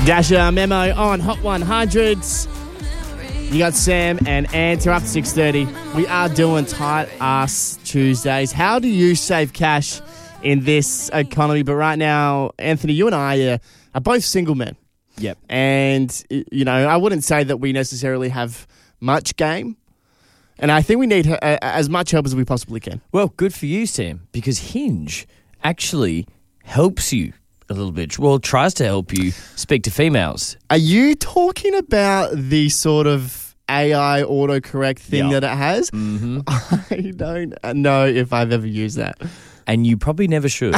Dasher Memo on Hot 100s. You got Sam and Ant. You're up to 6:30. We are doing Tight Ass Tuesdays. How do you save cash in this economy? But right now, Anthony, you and I are both single men. Yep. And, you know, I wouldn't say that we necessarily have much game. And I think we need as much help as we possibly can. Well, good for you, Sam, because Hinge actually helps you a little bit. Well, it tries to help you speak to females. Are you talking about the sort of AI autocorrect thing that it has? Mm-hmm. I don't know if I've ever used that. And you probably never should.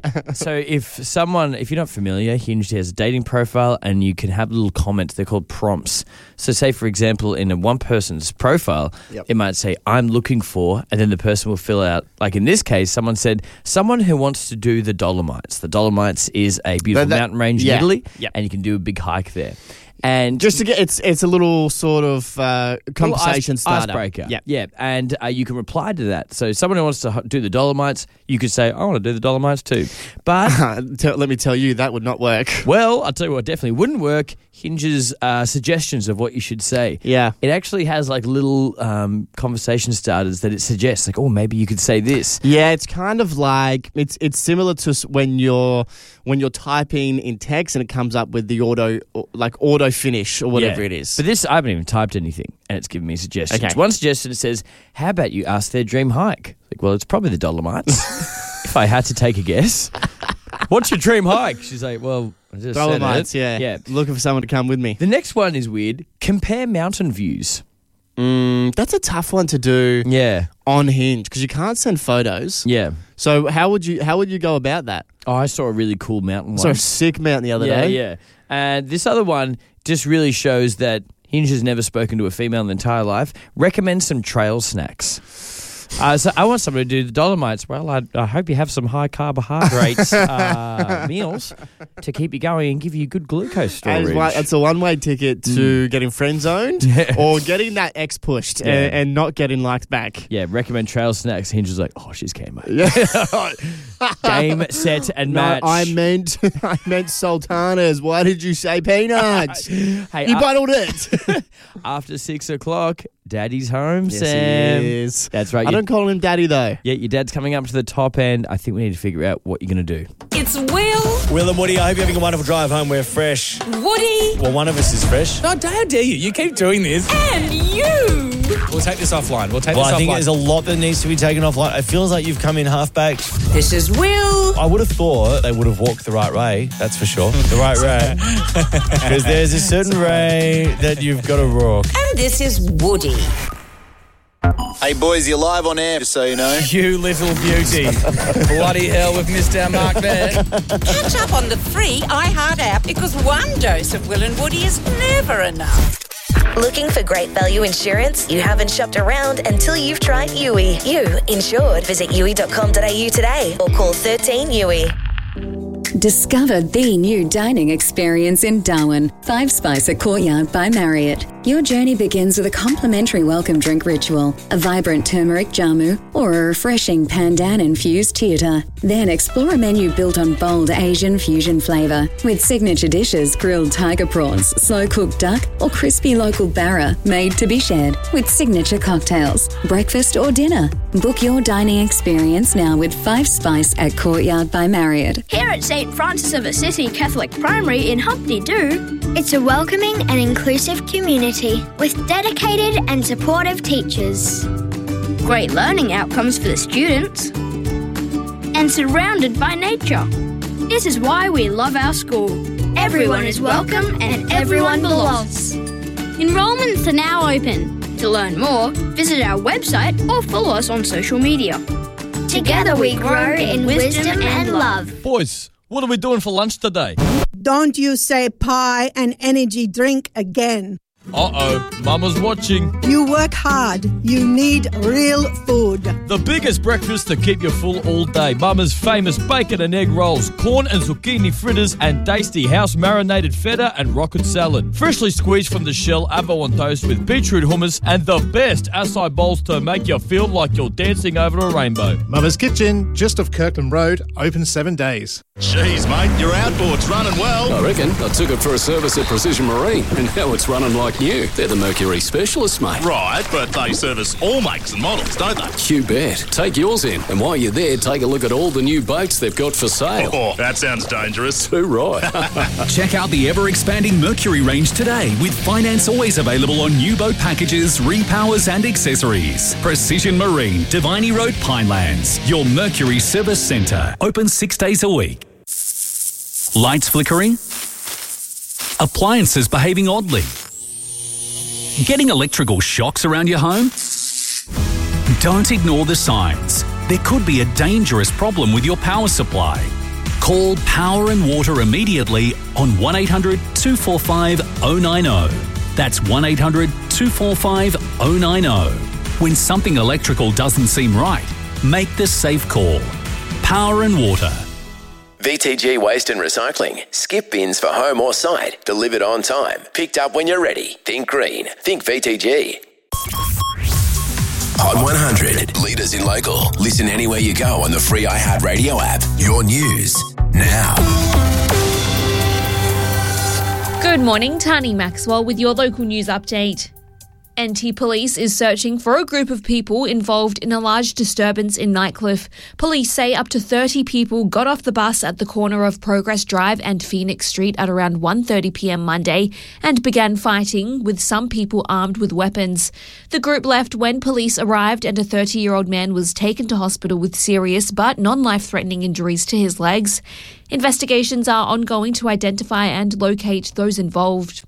So if you're not familiar, Hinge has a dating profile and you can have little comments. They're called prompts. So say, for example, in a one person's profile, it might say, I'm looking for, and then the person will fill out, like in this case, someone said, someone who wants to do the Dolomites. The Dolomites is a beautiful mountain range in Italy, and you can do a big hike there. And just to get it's a little sort of conversation starter. Icebreaker. Yeah. And you can reply to that. So someone who wants to do the Dolomites, you could say, I want to do the Dolomites too. But let me tell you, that would not work. Well, I'll tell you what definitely wouldn't work. Hinge's suggestions of what you should say. Yeah. It actually has like little conversation starters that it suggests, like, oh, maybe you could say this. Yeah, it's kind of like it's similar to when you're typing in text and it comes up with the auto finish or whatever it is. But this, I haven't even typed anything and it's giving me suggestions. Okay. One suggestion says, how about you ask their dream hike? Like, well, it's probably the Dolomites. If I had to take a guess. What's your dream hike? She's like, well, I just Dolomites, said it. yeah. Looking for someone to come with me. The next one is weird. Compare mountain views. That's a tough one to do on Hinge because you can't send photos. Yeah. So how would you go about that? Oh, I saw a really cool mountain one. I saw a sick mountain the other day. Yeah. And this other one just really shows that Hinge has never spoken to a female in the entire life. Recommend some trail snacks. So I want somebody to do the Dolomites. Well, I hope you have some high carbohydrates meals to keep you going and give you good glucose storage. It's a one-way ticket to getting friend-zoned or getting that ex pushed and not getting liked back. Yeah, recommend trail snacks. Hinge is like, oh, she's game, mate. Yeah. Game, set, and match. I meant sultanas. Why did you say peanuts? Hey, you bottled it. After 6 o'clock, Daddy's home, yes, Sam. He is. That's right. I don't call him Daddy, though. Yeah, your dad's coming up to the top end. I think we need to figure out what you're going to do. It's Will. Will and Woody, I hope you're having a wonderful drive home. We're fresh. Woody. Well, one of us is fresh. Oh, how dare you? You keep doing this. And you. We'll take this offline. I think there's a lot that needs to be taken offline. It feels like you've come in half-baked. This is Will. I would have thought they would have walked the right way, that's for sure. The right way. Because there's a certain way that you've got to walk. And this is Woody. Hey boys, you're live on air, so you know. You little beauty. Bloody hell, we've missed our mark there. Catch up on the free iHeart app because one dose of Will and Woody is never enough. Looking for great value insurance? You haven't shopped around until you've tried Yui. You insured. Visit yui.com.au today or call 13 Yui. Discover the new dining experience in Darwin. Five Spice at Courtyard by Marriott. Your journey begins with a complimentary welcome drink ritual, a vibrant turmeric jamu, or a refreshing pandan-infused teota. Then explore a menu built on bold Asian fusion flavour, with signature dishes, grilled tiger prawns, slow-cooked duck, or crispy local barra, made to be shared, with signature cocktails, breakfast or dinner. Book your dining experience now with Five Spice at Courtyard by Marriott. Here at St. Francis of Assisi Catholic Primary in Humpty Doo, it's a welcoming and inclusive community with dedicated and supportive teachers. Great learning outcomes for the students. And surrounded by nature. This is why we love our school. Everyone is welcome and everyone belongs. Enrollments are now open. To learn more, visit our website or follow us on social media. Together we grow in wisdom and love. Boys, what are we doing for lunch today? Don't you say pie and energy drink again. Uh-oh, Mama's watching. You work hard. You need real food. The biggest breakfast to keep you full all day. Mama's famous bacon and egg rolls, corn and zucchini fritters, and tasty house-marinated feta and rocket salad. Freshly squeezed from the shell, avo on toast with beetroot hummus, and the best acai bowls to make you feel like you're dancing over a rainbow. Mama's Kitchen, just off Kirkland Road, open 7 days. Jeez, mate, your outboard's running well. I reckon. I took it for a service at Precision Marine, and now it's running like new. They're the Mercury specialists, mate. Right, but they service all makes and models, don't they? You bet. Take yours in, and while you're there, take a look at all the new boats they've got for sale. Oh, that sounds dangerous. Too right. Check out the ever-expanding Mercury range today, with finance always available on new boat packages, repowers and accessories. Precision Marine, Diviny Road, Pinelands. Your Mercury service centre. Open 6 days a week. Lights flickering? Appliances behaving oddly? Getting electrical shocks around your home? Don't ignore the signs. There could be a dangerous problem with your power supply. Call Power and Water immediately on 1800 245 090. That's 1800 245 090. When something electrical doesn't seem right, make the safe call. Power and Water. VTG Waste and Recycling. Skip bins for home or site. Delivered on time. Picked up when you're ready. Think green. Think VTG. Hot 100. Leaders in local. Listen anywhere you go on the free iHeartRadio app. Your news now. Good morning, Tani Maxwell with your local news update. NT Police is searching for a group of people involved in a large disturbance in Nightcliff. Police say up to 30 people got off the bus at the corner of Progress Drive and Phoenix Street at around 1:30 p.m. Monday and began fighting, with some people armed with weapons. The group left when police arrived and a 30-year-old man was taken to hospital with serious but non-life-threatening injuries to his legs. Investigations are ongoing to identify and locate those involved.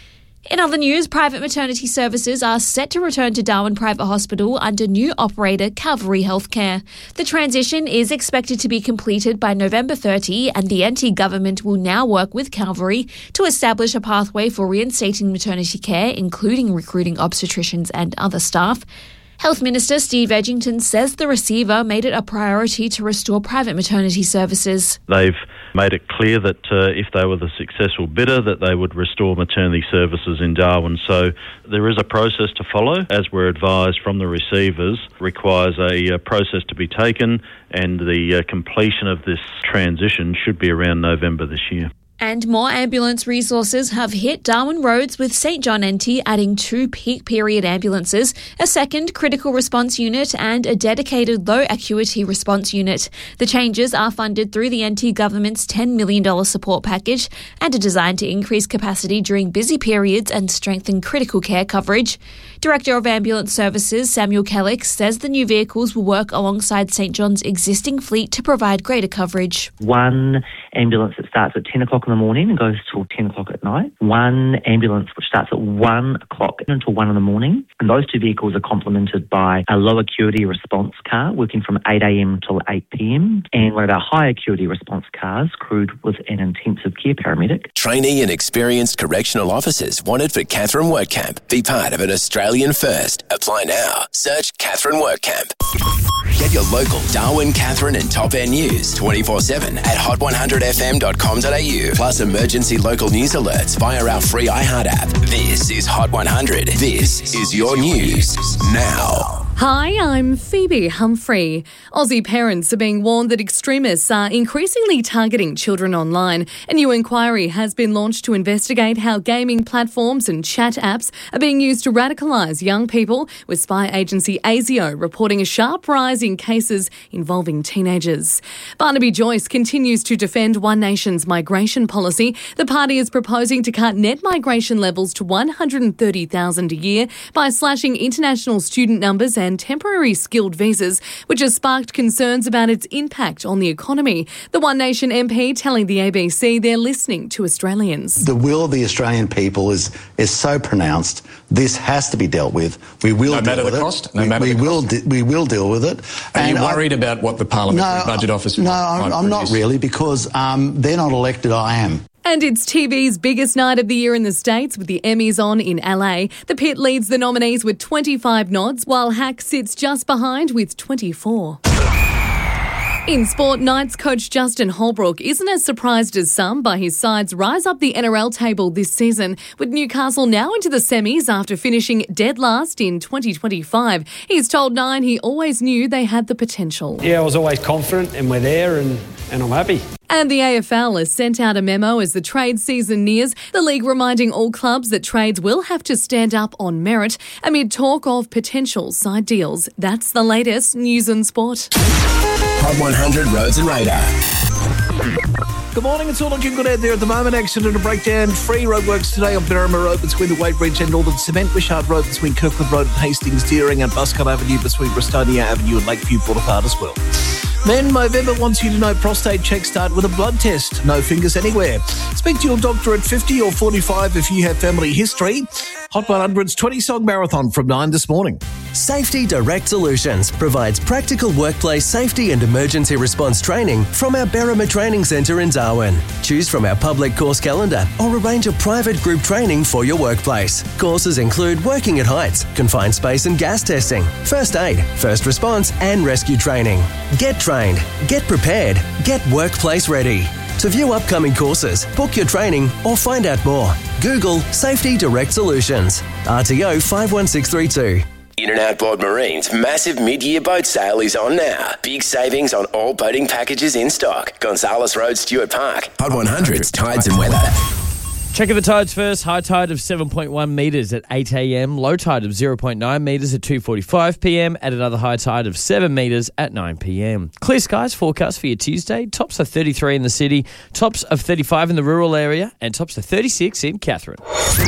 In other news, private maternity services are set to return to Darwin Private Hospital under new operator Calvary Healthcare. The transition is expected to be completed by November 30, and the NT government will now work with Calvary to establish a pathway for reinstating maternity care, including recruiting obstetricians and other staff. Health Minister Steve Edgington says the receiver made it a priority to restore private maternity services. They've made it clear that if they were the successful bidder, that they would restore maternity services in Darwin. So there is a process to follow. As we're advised from the receivers, requires a process to be taken, and the completion of this transition should be around November this year. And more ambulance resources have hit Darwin roads, with St John NT adding 2 peak period ambulances, a second critical response unit and a dedicated low acuity response unit. The changes are funded through the NT government's $10 million support package and are designed to increase capacity during busy periods and strengthen critical care coverage. Director of Ambulance Services Samuel Kellick says the new vehicles will work alongside St John's existing fleet to provide greater coverage. One ambulance that starts at 10 o'clock in the morning and goes till 10 o'clock at night. One ambulance which starts at 1 o'clock until 1 in the morning. And those 2 vehicles are complemented by a low acuity response car working from 8 a.m. till 8 p.m. and one of our high acuity response cars crewed with an intensive care paramedic. Trainee and experienced correctional officers wanted for Catherine Workcamp. Be part of an Australian first. Apply now. Search Catherine Workcamp. Get your local Darwin, Catherine and Top End news 24/7 at hot100fm.com.au. Plus emergency local news alerts via our free iHeart app. This is Hot 100. This is your news now. Hi, I'm Phoebe Humphrey. Aussie parents are being warned that extremists are increasingly targeting children online. A new inquiry has been launched to investigate how gaming platforms and chat apps are being used to radicalise young people, with spy agency ASIO reporting a sharp rise in cases involving teenagers. Barnaby Joyce continues to defend One Nation's migration policy. The party is proposing to cut net migration levels to 130,000 a year by slashing international student numbers and temporary skilled visas, which has sparked concerns about its impact on the economy. The One Nation MP telling the ABC they're listening to Australians. The will of the Australian people is so pronounced. This has to be dealt with. We will deal with it. We will deal with it. Are you worried about what the Parliamentary Budget Office? No, I'm not really, because they're not elected. I am. And it's TV's biggest night of the year in the States with the Emmys on in LA. The Pit leads the nominees with 25 nods, while Hack sits just behind with 24. In sport, Knights coach Justin Holbrook isn't as surprised as some by his side's rise up the NRL table this season, with Newcastle now into the semis after finishing dead last in 2025. He's told Nine he always knew they had the potential. Yeah, I was always confident and we're there and I'm happy. And the AFL has sent out a memo as the trade season nears, the league reminding all clubs that trades will have to stand up on merit amid talk of potential side deals. That's the latest news and sport. Hot 100 Roads and Radar. Good morning, it's all looking good out there at the moment. Accident and breakdown. Free roadworks today on Berrima Road between the Wadebridge and Northern Cement. Wishart Road between Kirkwood Road and Hastings Deering, and Buscott Avenue between Bristonia Avenue and Lakeview Boulevard as well. Then Movember wants you to know prostate checks start with a blood test. No fingers anywhere. Speak to your doctor at 50 or 45 if you have family history. Hot 100's 20-song marathon from 9 this morning. Safety Direct Solutions provides practical workplace safety and emergency response training from our Berrima Training Centre in Darwin. Choose from our public course calendar or arrange a private group training for your workplace. Courses include working at heights, confined space and gas testing, first aid, first response and rescue training. Get trained, get prepared, get workplace ready. To view upcoming courses, book your training or find out more, Google Safety Direct Solutions. RTO 51632. In and Outboard Marine's massive mid-year boat sale is on now. Big savings on all boating packages in stock. Gonzales Road, Stuart Park. Hot 100's Tides and Weather. Checking the tides first. High tide of 7.1 metres at 8 a.m. Low tide of 0.9 metres at 2:45 p.m. At another high tide of 7 metres at 9 p.m. Clear skies forecast for your Tuesday. Tops of 33 in the city, tops of 35 in the rural area, and tops of 36 in Katherine.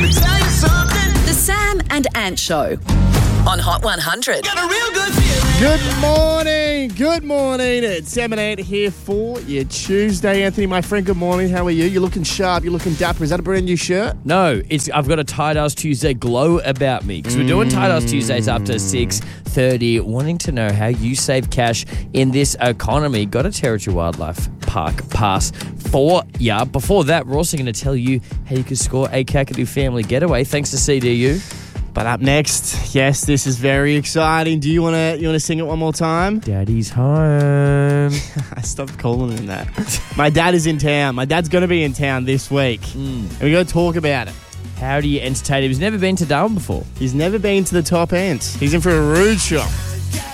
The Sam and Ant Show on Hot 100. Got a real good feeling. Good morning. It's Sam and Ant here for your Tuesday. Anthony, my friend, good morning. How are you? You're looking sharp. You're looking dapper. Is that a brand new shirt? No, I've got a Tight Ass Tuesday glow about me because we're doing Tight Ass Tuesdays after 6:30. Wanting to know how you save cash in this economy. Got a Territory Wildlife Park pass for ya. Before that, we're also going to tell you how you can score a Kakadu family getaway thanks to CDU. But up next, yes, this is very exciting. Do you want to sing it one more time? Daddy's home. I stopped calling him that. My dad is in town. My dad's going to be in town this week. And we're going to talk about it. How do you entertain him? He's never been to Darwin before. He's never been to the top end. He's in for a rude shock.